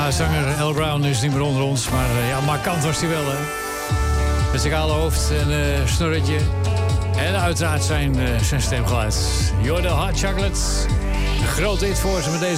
Ja, zanger Al Brown is niet meer onder ons. Maar ja, markant was hij wel, hè. Met zijn kale hoofd en snorretje. En uiteraard zijn stemgeluid. You're the Hot Chocolate. Een grote hit voor ze met deze